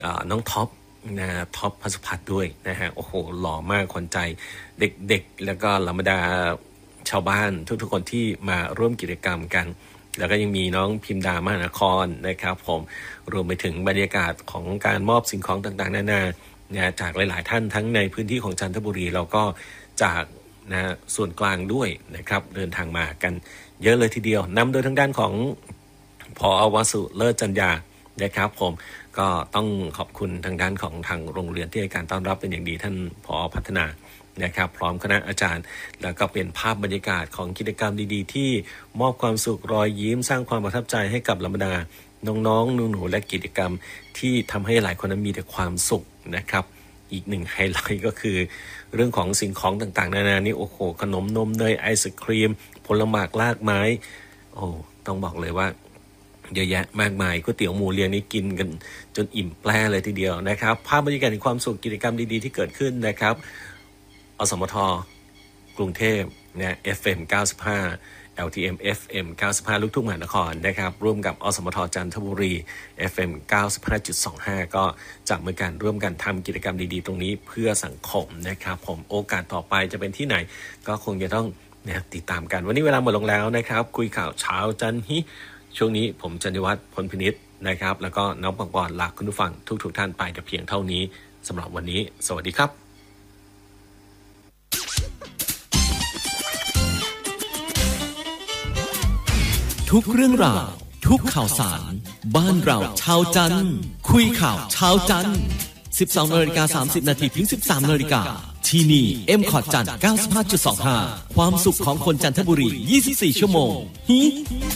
น้องท็อปนะท็อป พสุพัฒน์ด้วยนะฮะโอ้โหหล่อมากขวัญใจเด็กๆแล้วก็เหล่าบรรดาชาวบ้านทุกๆคนที่มาร่วมกิจกรรมกันแล้วก็ยังมีน้องพิมดามหานครนะครับผมรวมไปถึงบรรยากาศของการมอบสิ่งของต่างๆนานานะจากหลายๆท่านทั้งในพื้นที่ของจันทบุรีแล้วก็จากนะส่วนกลางด้วยนะครับเดินทางมากันเยอะเลยทีเดียวนำโดยทางด้านของผอ.วสุเลิศจัญญานะครับผมก็ต้องขอบคุณทางด้านของทางโรงเรียนที่ให้การต้อนรับเป็นอย่างดีท่านผอ.พัฒนานะครับพร้อมคณะอาจารย์แล้วก็เป็นภาพบรรยากาศของกิจกรรมดีๆที่มอบความสุขรอยยิ้มสร้างความประทับใจให้กับเหล่าบรรดาน้องๆหนูๆและกิจกรรมที่ทำให้หลายคนนั้นมีแต่ความสุขนะครับอีกหนึ่งไฮไลท์ก็คือเรื่องของสิ่งของต่างๆนานานี่โอ้โหขนมนมเนยไอศครีมผลหมากลากไม้โอ้ต้องบอกเลยว่าเยอะแยะมากมายก๋วยเตี๋ยวหมูเรียงนี่กินกันจนอิ่มแปร่เลยทีเดียวนะครับภาพบรรยากาศแห่งความสุขกิจกรรมดีๆที่เกิดขึ้นนะครับอสมทกรุงเทพนะ FM 95 LTM FM 95 ลูกทุ่งมหานครนะครับร่วมกับอสมทจันทบุรี FM 95.25 ก็จับมือกันร่วมกันทำกิจกรรมดีๆตรงนี้เพื่อสังคมนะครับผมโอกาสต่อไปจะเป็นที่ไหนก็คงจะต้องติดตามกันวันนี้เวลาหมดลงแล้วนะครับคุยข่าวเช้าจันฮิช่วงนี้ผมจันทิวัฒน์พลพินิจนะครับแล้วก็น้องปังปอนลาคุณผู้ฟังทุกท่านไปแต่เพียงเท่านี้สำหรับวันนี้สวัสดีครับทุกเรื่องราวทุกข่าวสารบ้านเราชาวจันทร์คุยข่าวเช้าจันทร์ 12:30 นถึง 13:00 นที่นี่ M.Cot จันทร์ 95.25 ความสุขของคนจันทบุรี 24 ชั่วโมง